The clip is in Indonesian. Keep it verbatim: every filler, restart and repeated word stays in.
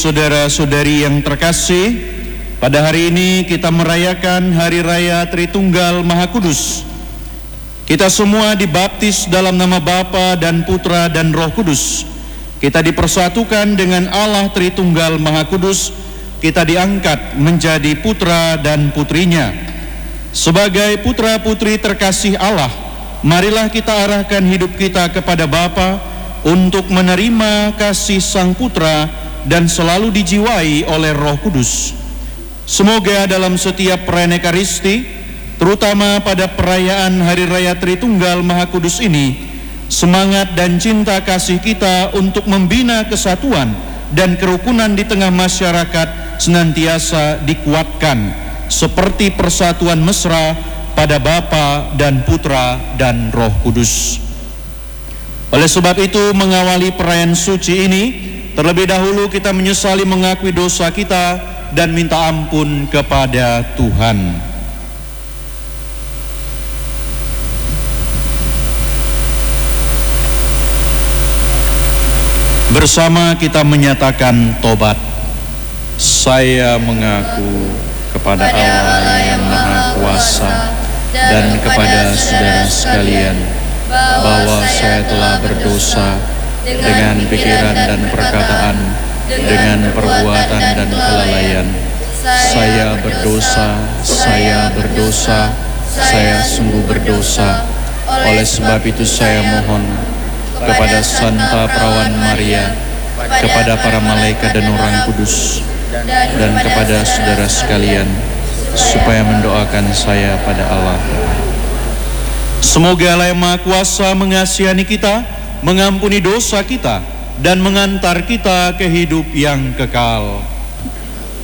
saudara-saudari yang terkasih, pada hari ini kita merayakan Hari Raya Tritunggal Maha Kudus. Kita semua dibaptis dalam nama Bapa dan Putra dan Roh Kudus. Kita dipersatukan dengan Allah Tritunggal Maha Kudus. Kita diangkat menjadi putra dan putrinya. Sebagai putra-putri terkasih Allah, marilah kita arahkan hidup kita kepada Bapa untuk menerima kasih Sang Putra dan selalu dijiwai oleh Roh Kudus. Semoga dalam setiap perayaan Ekaristi, terutama pada perayaan Hari Raya Tritunggal Maha Kudus ini, semangat dan cinta kasih kita untuk membina kesatuan dan kerukunan di tengah masyarakat senantiasa dikuatkan, seperti persatuan mesra pada Bapa dan Putra dan Roh Kudus. Oleh sebab itu, mengawali perayaan suci ini, terlebih dahulu kita menyesali mengakui dosa kita dan minta ampun kepada Tuhan. Bersama kita menyatakan tobat. Saya mengaku kepada Allah yang Maha Kuasa dan kepada saudara sekalian bahwa saya telah berdosa dengan pikiran dan perkataan, dengan perbuatan dan kelalaian. Saya berdosa, saya berdosa, saya sungguh berdosa. Oleh sebab itu saya mohon kepada Santa Perawan Maria, kepada para malaikat dan orang kudus, dan kepada saudara sekalian, supaya mendoakan saya pada Allah. Semoga Allah yang Maha Kuasa mengasihani kita, mengampuni dosa kita, dan mengantar kita ke hidup yang kekal.